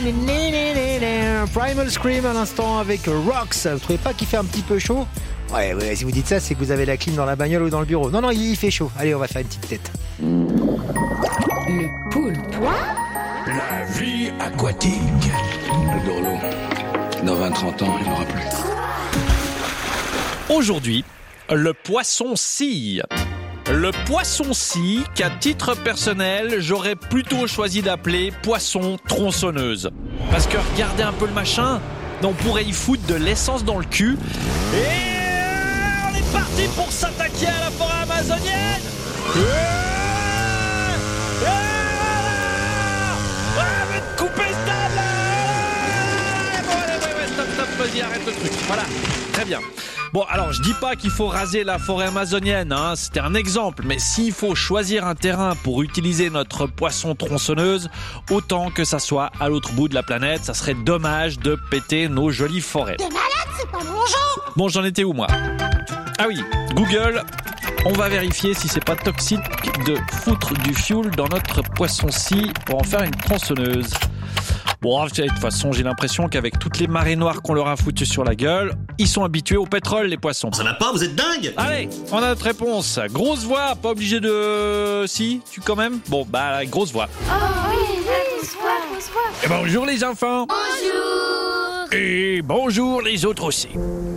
Primal Scream à l'instant avec Rox. Vous trouvez pas qu'il fait un petit peu chaud ? Ouais, si vous dites ça, c'est que vous avez la clim dans la bagnole ou dans le bureau. Non, il fait chaud. Allez, on va faire une petite tête. Le poulpe. La vie aquatique. Le dorlo. Dans 20-30 ans, il n'y en aura plus. Aujourd'hui, le poisson-scie. Le poisson-scie qu'à titre personnel, j'aurais plutôt choisi d'appeler poisson tronçonneuse. Parce que regardez un peu le machin, on pourrait y foutre de l'essence dans le cul. Et on est parti pour s'attaquer à la forêt amazonienne. Mais coupez stop là. Stop, vas-y, arrête le truc. Voilà, très bien. Bon, alors, je dis pas qu'il faut raser la forêt amazonienne, hein, c'était un exemple, mais s'il faut choisir un terrain pour utiliser notre poisson tronçonneuse, autant que ça soit à l'autre bout de la planète, ça serait dommage de péter nos jolies forêts. T'es malade, c'est pas mon genre. Bon, j'en étais où, moi ? Ah oui, Google, on va vérifier si c'est pas toxique de foutre du fioul dans notre poisson-scie pour en faire une tronçonneuse. Bon, de toute façon, j'ai l'impression qu'avec toutes les marées noires qu'on leur a foutues sur la gueule, ils sont habitués au pétrole, les poissons. Ça va pas, vous êtes dingue. Allez, on a notre réponse. Grosse voix, pas obligé de... Si, tu quand même ? Bon, bah, grosse voix. Oh oui, grosse voix. Et bonjour les enfants. Bonjour. Et bonjour les autres aussi.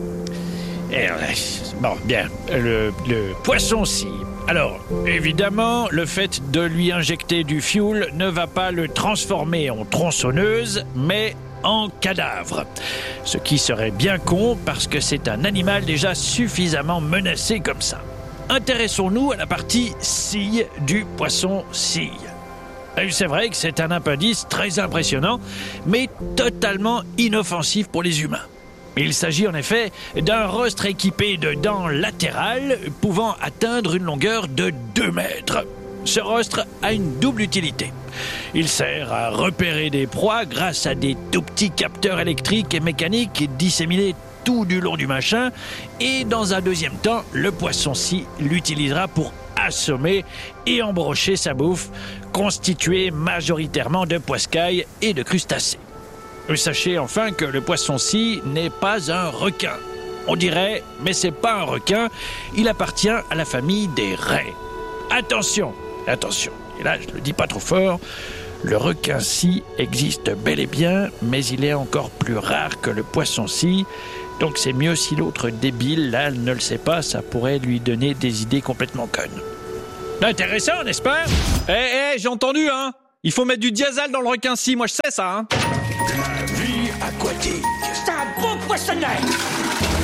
Et, bon, bien, le poisson-scie. Alors, évidemment, le fait de lui injecter du fioul ne va pas le transformer en tronçonneuse, mais en cadavre. Ce qui serait bien con parce que c'est un animal déjà suffisamment menacé comme ça. Intéressons-nous à la partie scie du poisson-scie. C'est vrai que c'est un appendice très impressionnant, mais totalement inoffensif pour les humains. Il s'agit en effet d'un rostre équipé de dents latérales pouvant atteindre une longueur de 2 mètres. Ce rostre a une double utilité. Il sert à repérer des proies grâce à des tout petits capteurs électriques et mécaniques disséminés tout du long du machin. Et dans un deuxième temps, le poisson-scie l'utilisera pour assommer et embrocher sa bouffe, constituée majoritairement de poiscailles et de crustacés. Sachez enfin que le poisson-scie n'est pas un requin. On dirait, mais c'est pas un requin, il appartient à la famille des raies. Attention, et là je le dis pas trop fort, le requin-scie existe bel et bien, mais il est encore plus rare que le poisson-scie, donc c'est mieux si l'autre débile, là, ne le sait pas, ça pourrait lui donner des idées complètement connes. Intéressant, n'est-ce pas ? J'ai entendu, hein ? Il faut mettre du diesel dans le requin-scie, moi je sais ça, hein ? La vie aquatique. C'est un beau poissonnet.